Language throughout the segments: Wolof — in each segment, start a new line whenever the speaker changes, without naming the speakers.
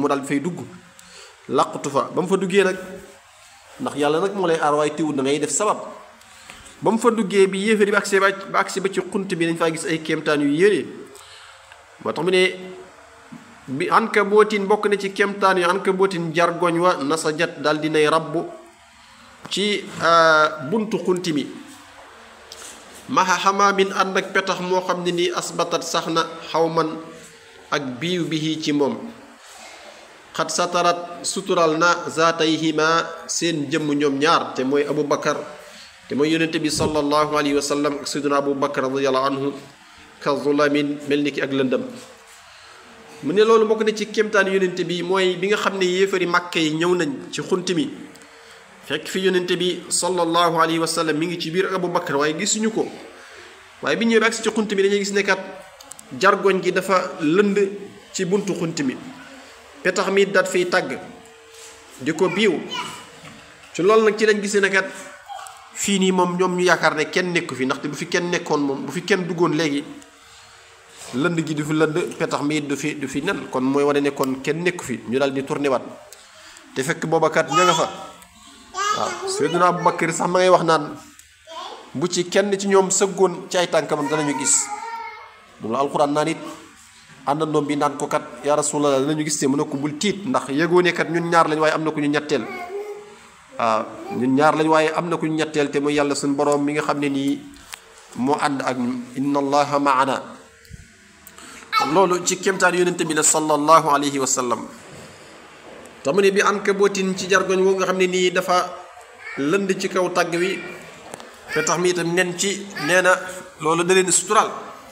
mu daal di fay dugg làqutu fa ba mu fa duggee nag ndax yàlla nag moo lay aar waaye teewul da ngay def sabab ba mu fa duggee bi yéeféer bi agsi ba ci xunt bi dañ faa gis ay kéemtaan yu yére moo tax mu ne bi ankabootin bokk na ci kéemtaan yu ankabootin jargoñ wa nasajat daal dinay rabbu ci buntu xunt mi maxa xamaamin ànd ak petax moo xam ne nii asbatat sax na xawman ak biiw bi ci moom xat satarat sutural na zaatayhima seen jëmm ñoom ñaar te mooy Abu Bakar te mooy yonente bi sallallahu alayhi wa sallam ak sayyiduna Abu Bakar radiyallahu anhu ka zulamin mel ni ki ak lëndëm mu ne loolu bokk na ci kéemtaan yonente bi mooy bi nga xam ne yéefari Màkka yi ñëw nañ ci xunt mi fekk fi yonente bi sallallahu alayhi wa sallam mi ngi ci biir Abu Bakar waaye gisuñu ko waaye bi ñëwee ba agsi ci xunt mi dañuy gis ne kat jargoñ gi dafa lënd ci buntu xunt mi petax mi dat fiy tàgg di ko biiw ci loolu nag ci lañ gisee ne kat fii nii moom ñoom ñu yaakaar ne kenn nekku fi ndaxte bu fi kenn nekkoon moom bu fi kenn duggoon léegi lënd gi du fi lënd petax mi du fi nen kon mooy wane ne kon kenn nekku fi ñu daal di tourné waat te fekk booba kat ña nga fa waaw Seydina Abu Bakar sax ma ngay wax naan bu ci kenn ci ñoom sëggoon ci ay tànkamam danañu gis moom la alxuraan naan it àndandoom bi naan ko kat yaa Rasulallah danañu gis te mu ne ko bul tiit ndax yëgoo ne kat ñun ñaar lañ waaye am na ku ñu ñetteel waaw ñun ñaar lañ waaye am na ku ñu ñetteel te mooy yàlla suñu boroom mi nga xam ne nii moo ànd ak inna allaha maana loolu ci kéemtaan yonente bi la sallallahu alayhi wa sallam tamu ne bi ankabootin ci jargoñ woo nga xam ne nii dafa lënd ci kaw tàgg wi te tax mi itam nen ci nee na loolu da leen sutural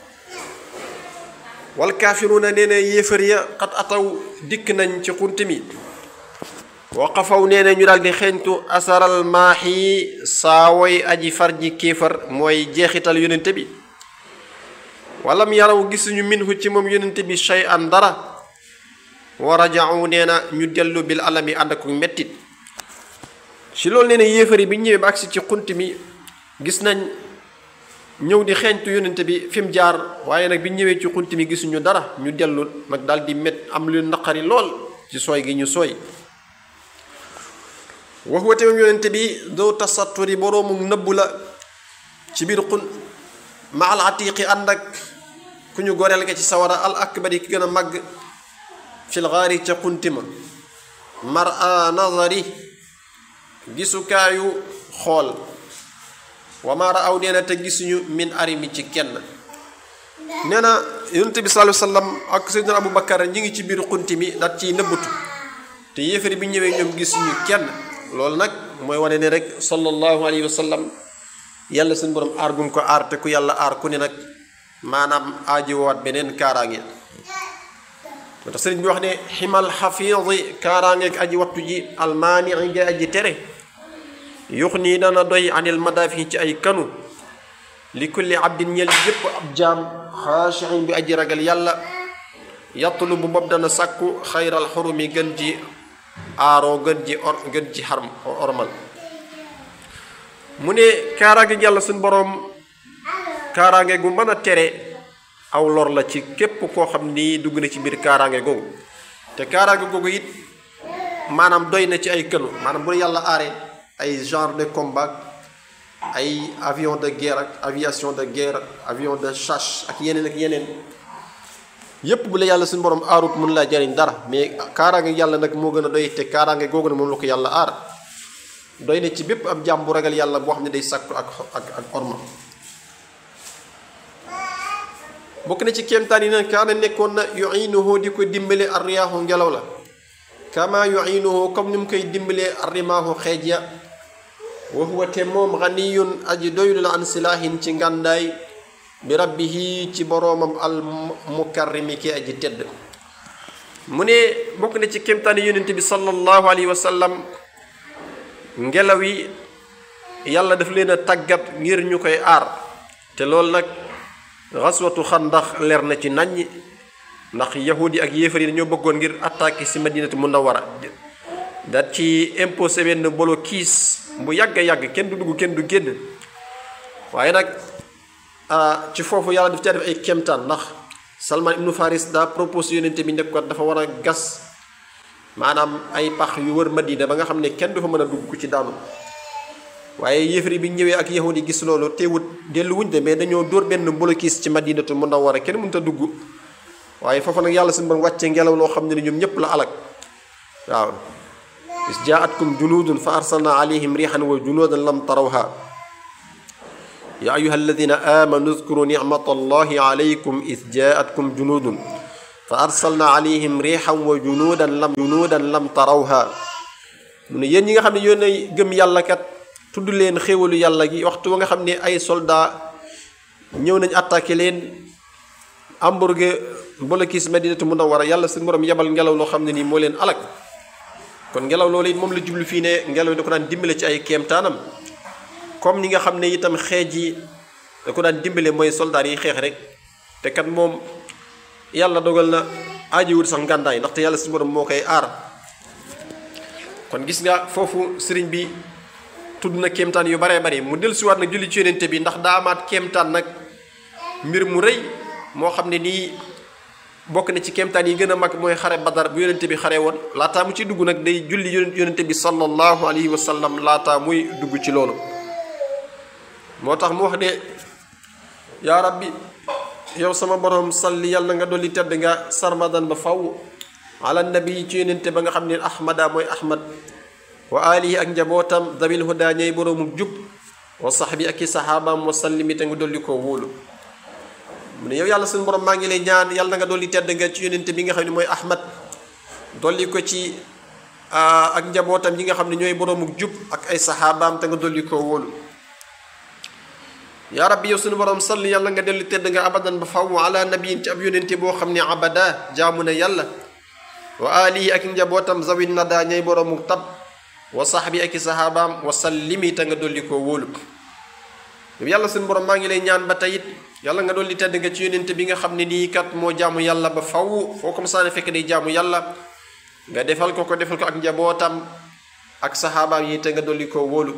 wal kaafiruuna nee na yéefar ya xat ataw dikk nañ ci xunt mi waqafaw nee na ñu daal di xeeñtu asaral maaxi saawoy aji far ji kéefar mooy jeexital yonente bi walam yaraw gisuñu minhu ci moom yonente bi shay an dara wa rajau nee na ñu dellu bil alami ànd ak mettit ci loolu nee na yéefar yi bi ñëwee ba agsi ci xunt mi gis nañ ñëw di xeeñtu yonente bi fi mu jaar waaye nag bi ñëwee ci xunt mi gisuñu dara ñu dellu nag daal di met am lu naqari lool ci sooy gi ñu sooy wax wate moom yonente bi doo tasatturi boroomu nëbbu la ci biir xun ma al atiqi ànd ak ku ñu goreel nga ci sawara al akbari ki gën a màgg fil gaari ca xunti ma mar a nazari gisukaayu xool wa ma raaw nee na te gisuñu min arimi ci kenn nee na yonente bi sallallahu alayhi wasallam ak sayyidina Abu Bakar ñi ngi ci biir xunti mi dat ciy nëbbatu te yéefari bi ñëwee ñoom gisuñu kenn loolu nag mooy wane ne rek sallallahu alayhi wa sallam yàlla suñu borom aar gum ko aar te ku yàlla aar ku ne nag maanaam aajiwaat beneen kaaraange moo tax sëriñ bi wax ne ximal xafiidi kaaraangeeg aji wattu ji almaani nga aji tere yux nii dana doy anil madaafi ci ay kanu li kulli abdin ñel yépp ab jaam xaashiin bi aji ragal yàlla yattulu bu bopp dana sàkku xayral xurumi gën ji aaroo gën ci xarm ormal mu ne kaaraange yàlla suñ boroom kaaraange gu mën a tere aw lor la ci képp koo xam ni dugg na ci biir kaaraange googu te kaaraange googu it maanaam doy na ci ay kënu maanaam bu la yàlla aaree ay genre de combat ay avion de guerre ak aviation de guerre avion de chasse ak yeneen yépp bu la yàlla suñu borom aarut mun laa jariñ dara mais kaaraange yàlla nag moo gën a doy te kaaraange googu ne moom la ko yàlla aar doy na ci bépp ab jàmm bu ragal yàlla boo xam ne day sàkku ak orma bokk na ci kéemtaan yi nag kaana nekkoon na yuinuhu di ko dimbale arriyaahu ngelaw la kama yuinuhu comme ni mu koy dimbalee arrimaahu xeej ya wa huwa te moom ganiyun aji doylu la an silaahin ci ngàndaay bi rabbihi ci boroomam al mukarrimi ki aji tedd mu ne bokk na ci kéemtaani yonent bi sallallahu alayhi wa sallam ngelaw yi yàlla daf leen a tàggat ngir ñu koy aar te loolu nag xaswatu xandax leer na ci naññ ndax yahudi ak yéefar yi dañoo bëggoon ngir attaquer ci madinatu munawwara daat ci imposé benn bolo kiis bu yàgg a yàgg kenn du dugg kenn du génn waaye nag ci foofu yàlla daf caa def ay kéemtaan ndax Salman ibnu Faris daa proposé yonente bi nekk ko dafa war a gas maanaam ay pax yu wër Madina ba nga xam ne kenn du fa mën a dugg ku ci daanu waaye yéefar yi bi ñëwee ak yahud yi gis loolu teewut dellu wuñ de mais dañoo dóor benn bolokis ci Madinatu Munawwara kenn mënut a dugg waaye foofu nag yàlla suñu borom wàcce ngelaw loo xam ne ñoom ñëpp la alak waaw is jaatkum junudun fa arsalna alayhim rihan wa junudan lam tarawha ya ayuha alladina amanu udkuru nicmata allahi alaykum is jaatkum junudun fa arsalna alayhim rihan wa junudan lam tarawha mu ne yéen ñi nga xam ne yéen ay gëm yàlla kat tudd leen xéewalu yàlla gi waxtu wa nga xam ne ay soldat ñëw nañ attaqué leen hamburger bolokis Madinatu Munawwara yàlla suñu borom yebal ngelaw loo xam ne nii moo leen alak kon ngelaw loolu it moom la jublu fii ne ngelaw da ko daan dimbale ci ay kéemtaanam comme ni nga xam ne itam xeej yi da ko daan dimbale mooy soldat yi xeex rek te kat moom yàlla dogal na aajowul sax ngàndaay ndaxte yàlla suñu borom moo koy aar kon gis nga foofu sëriñ bi tudd na kéemtaan yu baree bari mu dellusiwaat nag julli ci yonente bi ndax daa amaat kéemtaan nag mbir mu rëy moo xam ne nii bokk na ci kéemtaan yi gën a mag mooy xare Badar bu yonente bi xare woon laataa mu ci dugg nag day julli yonente bi sallallahu alayhi wa sallam laataa muy dugg ci loolu moo tax mu wax ne yaa rabbi yow sama borom salli yàlla nga dolli tedd nga sarmadan ba faw ala nabi ci yonente ba nga xam ne ahmada mooy ahmad wa alihi ak njabootam dabil huda ñay boroomu jub wa sahbi ak i sahabaam wa sallimi te nga dolli koo wóolu mu ne yow yàlla suñu borom maa ngi lay ñaan yàlla nga dolli tedd nga ci yonente bi nga xam ne mooy ahmad dolli ko ci ak njabootam yi nga xam ne ñooy boroomu jub ak ay sahabaam te nga dolli koo wóolu yaa rabbi yow suñu borom salli yàlla nga dolli tedd nga abadan ba faw ala nabiyin ci ab yonente boo xam ne abada jaamu na yàlla wa alihi ak njabootam zawin nada ñay boroomu tab wa sahbi ak i sahabaam wa sallimi te nga dolli koo wóolu yow yàlla suñu borom maa ngi lay ñaan ba tey it yàlla nga dolli tedd nga ci yonente bi nga xam ne nii kat moo jaamu yàlla ba faw foo ko masaane fekk day jaamu yàlla nga defal ko ak njabootam ak sahabaam yi te nga dolli koo wóolu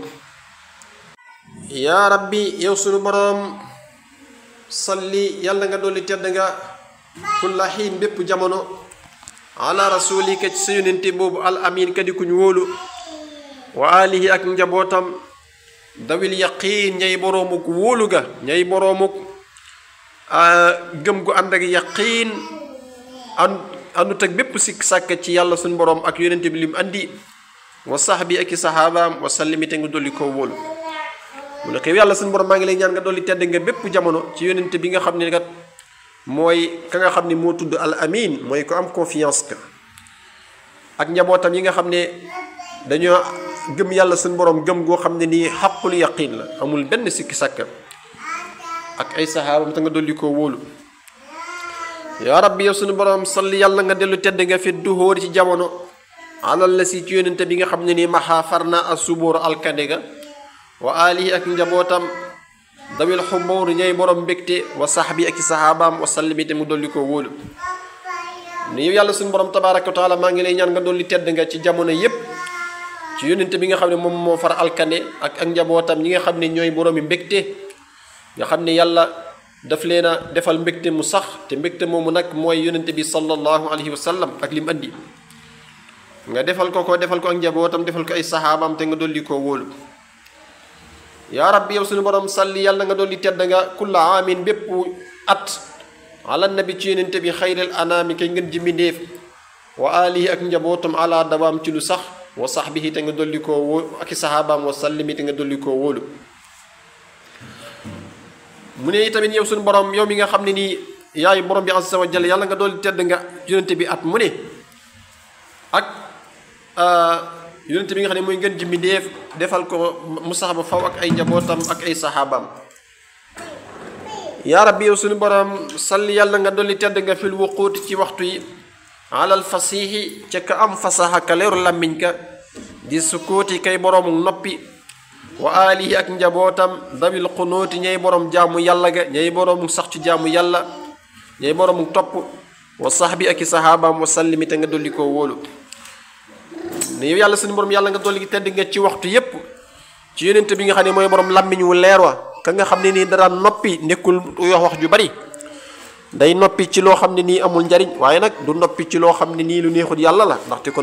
yaa rabbi yow suñu borom salli yàlla nga dolli tedd nga kulla xiin bépp jamono ala rasulika ci sa yonente boobu al amin ka di kuñ wóolu wa alihi ak njabootam dawil yaqiin ñay boroomuk wóolu ga ñay boroomuk gëm gu ànd ak yaqiin àndut ak bépp sikk sàkk ci yàlla suñu borom ak yonente bi lim andi wa sahbi ak i sahabaam wa sallimi te nga dolli koo wóolu mu ne ko yàlla suñu borom maa ngi lay ñaan nga dolli tedd nga bépp jamono ci yonente bi nga xam ne kat mooy ka nga xam ne moo tudd al amin mooy ko am confiance ka ak njabootam yi nga xam ne dañoo gëm yàlla suñu borom gëm goo xam ne nii xaqul yaqin la amul benn sikki sàkka ak ay sahaabam te nga dolli koo wóolu yaa rabbi yow suñu borom salli yàlla nga dellu tedd nga fi duhóori ci jamono alal la si ci yonente bi nga xam ne nii maxaa far na a subóor alkande ga wa alihi ak njabootam dawil xumboor ñay borom mbégte wa sahbi ak i sahabaam wa sallimi te mu dolli koo wóolu ni yow yàlla suñu borom tabaraka wa taala maa ngi lay ñaan nga dolli tedd nga ci jamono yépp ci yonente bi nga xam ne moom moo far alkande ak njabootam ñi nga xam ne ñooy boroomi mbégte nga xam ne yàlla daf leen a defal mbégte mu sax te mbégte moomu nag mooy yonente bi sallallahu alayhi wa sallam ak lim andi nga defal ko ak njabootam defal ko ay sahabaam te nga dolli koo wóolu yaa rabbi yow suñu borom salli yàlla nga dolli tedd nga kulla amin bépp at ala nabi ci yonente bi xayril anaami kay ngeen ji mbindéef wa alihi ak njabootam ala dawaam ci lu sax wa sahbihi te nga dolli koo wóolu ak i sahabaam wa sallimi te nga dolli koo wóolu mu ne tamit yow suñu borom yow mi nga xam ne nii yaay borom bi azza wa jalla yàlla nga dolli tedd nga yonente bi at mu ne ak yonente bi nga xam ne mooy ngeen ji mbindéef defal ko mu sax ba faw ak ay njabootam ak ay sahabaam yaa rabbi yow suñu borom salli yàlla nga dolli tedd nga fil wuquuti ci waxtu yi alal fasiixi ca ka am fasaxa ka leeru làmmiñ ka di sukkooti kay boroomu noppi wa alihi ak njabootam dawil xunooti ñay borom jaamu yàlla ga ñay boroomu sax ci jaamu yàlla ñay boroomu topp wa sahbi ak i sahabaam wa sallimi te nga dolli koo wóolu ne yow yàlla suñu borom yàlla nga dolli tedd nga ci waxtu yépp ci yonente bi nga xam ne mooy borom làmmiñ wu leer wa ka nga xam ne nii daraan noppi nekkul wax ju bari day noppi ci loo xam ne nii amul njariñ waaye nag du noppi ci loo xam ne nii lu neexul yàlla la ndaxte kon